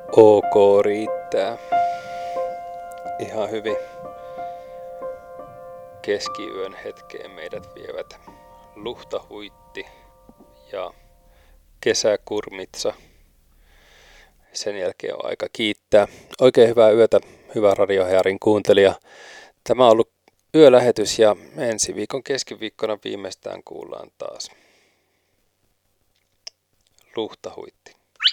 Ok riittää. Ihan hyvin keskiyön hetkeen meidät vievät luhtahuitti ja kesäkurmitsa. Sen jälkeen on aika kiittää. Oikein hyvää yötä, hyvä Radiohearin kuuntelija. Tämä on ollut yölähetys ja ensi viikon keskiviikkona viimeistään kuullaan taas luhtahuitti.